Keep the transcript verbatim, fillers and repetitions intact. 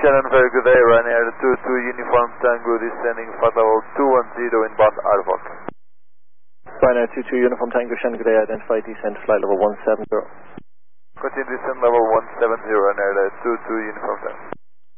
afternoon, very good day, Ryanair two two Uniform Tango descending flight level two one zero in Bad Arbok. Ryanair two two Uniform Tango, good day, identify descent flight level one seven zero. Continue descent level one seven zero, Ryanair two two Uniform Tango.